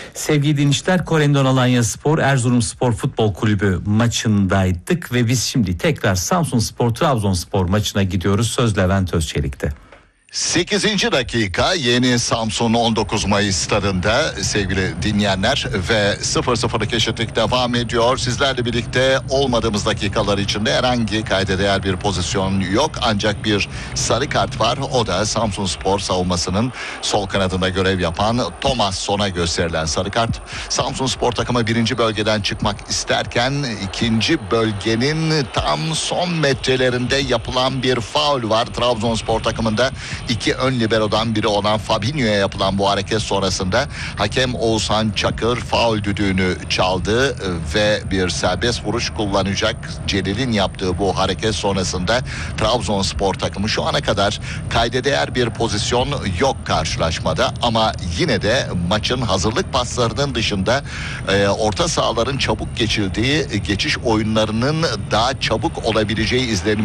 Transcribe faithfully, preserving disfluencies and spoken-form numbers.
Sevgili dinleyiciler, Korendon Alanyaspor Erzurumspor Futbol Kulübü maçındaydık ve biz şimdi tekrar Samsunspor Trabzonspor maçına gidiyoruz. Söz Levent Özçelik'te. sekizinci dakika yeni Samsun on dokuz Mayıs stadında sevgili dinleyenler ve sıfır sıfırlık eşitlik devam ediyor. Sizlerle birlikte olmadığımız dakikalar içinde herhangi kayda değer bir pozisyon yok. Ancak bir sarı kart var. O da Samsunspor savunmasının sol kanadında görev yapan Thomas Son'a gösterilen sarı kart. Samsunspor takımı birinci bölgeden çıkmak isterken ikinci bölgenin tam son metrelerinde yapılan bir faul var. Trabzonspor takımında İki ön libero'dan biri olan Fabinho'ya yapılan bu hareket sonrasında hakem Oğuzhan Çakır faul düdüğünü çaldı ve bir serbest vuruş kullanacak. Celil'in yaptığı bu hareket sonrasında Trabzonspor takımı şu ana kadar kayda değer bir pozisyon yok karşılaşmada, ama yine de maçın hazırlık paslarının dışında e, orta sahaların çabuk geçildiği geçiş oyunlarının daha çabuk olabileceği izlenimi